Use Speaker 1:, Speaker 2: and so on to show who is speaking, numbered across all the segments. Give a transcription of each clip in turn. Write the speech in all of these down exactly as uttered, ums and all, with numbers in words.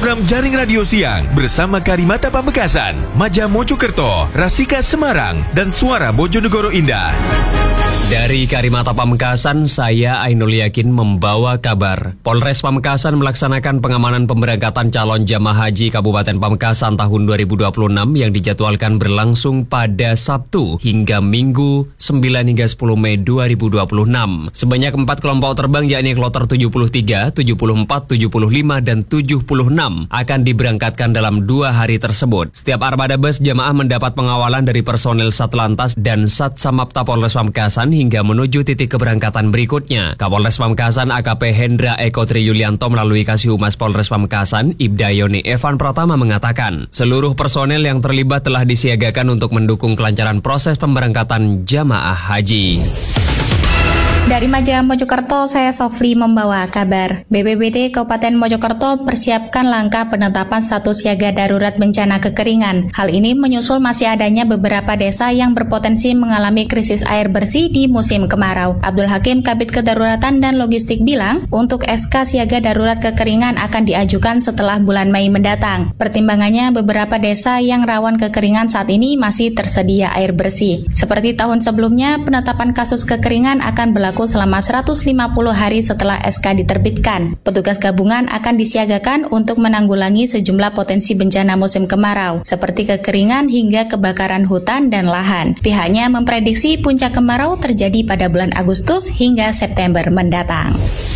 Speaker 1: program Jaring Radio Siang bersama Karimata Pamekasan, Maja Mojokerto, Rasika Semarang, dan Suara Bojonegoro Indah.
Speaker 2: Dari Karimata Pamekasan, saya Ainul Yakin membawa kabar. Polres Pamekasan melaksanakan pengamanan pemberangkatan calon jamaah haji Kabupaten Pamekasan tahun dua ribu dua puluh enam yang dijadwalkan berlangsung pada Sabtu hingga Minggu sembilan hingga sepuluh Mei dua ribu dua puluh enam. Sebanyak empat kelompok terbang yakni kloter tujuh puluh tiga, tujuh puluh empat, tujuh puluh lima, dan tujuh puluh enam akan diberangkatkan dalam dua hari tersebut. Setiap armada bus jamaah mendapat pengawalan dari personel Satlantas dan Satsamapta Polres Pamekasan hingga menuju titik keberangkatan berikutnya. Kapolres Pamekasan A K P Hendra Eko Tri Yulianto melalui Kasih Humas Polres Pamekasan Ibda Yoni Evan Pratama mengatakan, seluruh personel yang terlibat telah disiagakan untuk mendukung kelancaran proses pemberangkatan jamaah haji.
Speaker 3: Dari Maja Mojokerto, saya Sofli membawa kabar. B P B D Kabupaten Mojokerto persiapkan langkah penetapan status siaga darurat bencana kekeringan. Hal ini menyusul masih adanya beberapa desa yang berpotensi mengalami krisis air bersih di musim kemarau. Abdul Hakim, Kabid Kedaruratan dan Logistik bilang, untuk S K siaga darurat kekeringan akan diajukan setelah bulan Mei mendatang. Pertimbangannya, beberapa desa yang rawan kekeringan saat ini masih tersedia air bersih. Seperti tahun sebelumnya, penetapan kasus kekeringan akan berlaku selama seratus lima puluh hari setelah S K diterbitkan. Petugas gabungan akan disiagakan untuk menanggulangi sejumlah potensi bencana musim kemarau, seperti kekeringan hingga kebakaran hutan dan lahan. Pihaknya memprediksi puncak kemarau terjadi pada bulan Agustus hingga September mendatang.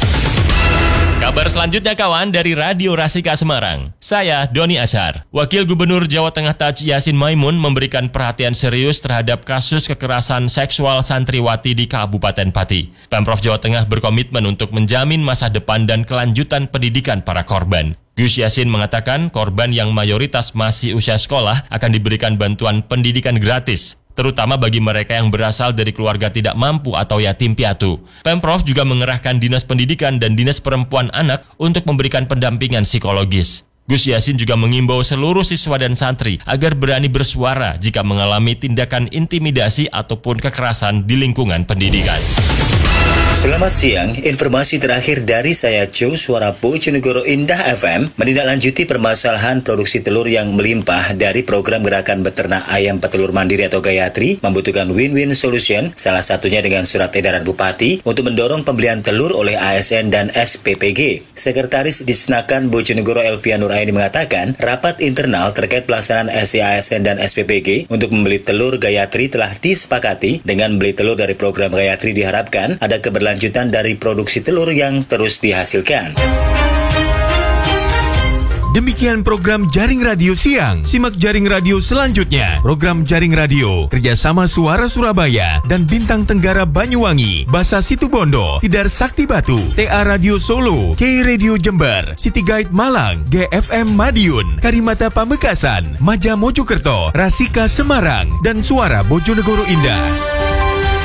Speaker 4: Kabar selanjutnya kawan dari Radio Rasika Semarang. Saya Doni Ashar. Wakil Gubernur Jawa Tengah Taji Yasin Maimun memberikan perhatian serius terhadap kasus kekerasan seksual santriwati di Kabupaten Pati. Pemprov Jawa Tengah berkomitmen untuk menjamin masa depan dan kelanjutan pendidikan para korban. Gus Yasin mengatakan korban yang mayoritas masih usia sekolah akan diberikan bantuan pendidikan gratis, terutama bagi mereka yang berasal dari keluarga tidak mampu atau yatim piatu. Pemprov juga mengerahkan Dinas Pendidikan dan Dinas Perempuan Anak untuk memberikan pendampingan psikologis. Gus Yasin juga mengimbau seluruh siswa dan santri agar berani bersuara jika mengalami tindakan intimidasi ataupun kekerasan di lingkungan pendidikan.
Speaker 5: Selamat siang, informasi terakhir dari saya Jo, Suara Bojonegoro Indah F M, menindaklanjuti permasalahan produksi telur yang melimpah dari program Gerakan Beternak Ayam Petelur Mandiri atau Gayatri, membutuhkan win-win solution, salah satunya dengan surat edaran Bupati untuk mendorong pembelian telur oleh A S N dan S P P G. Sekretaris Disnakan Bojonegoro Elvia Nuraini mengatakan, rapat internal terkait pelaksanaan S I A S N dan S P P G untuk membeli telur Gayatri telah disepakati. Dengan beli telur dari program Gayatri diharapkan ada keberlanjutan lanjutan dari produksi telur yang terus dihasilkan.
Speaker 1: Demikian program Jaring Radio Siang. Simak Jaring Radio selanjutnya. Program Jaring Radio kerjasama Suara Surabaya dan Bintang Tenggara Banyuwangi, Basa Situbondo, Tidar Sakti Batu, T A Radio Solo, K Radio Jember, City Guide Malang, G F M Madiun, Karimata Pamekasan, Maja Mojokerto, Rasika Semarang, dan Suara Bojonegoro Indah.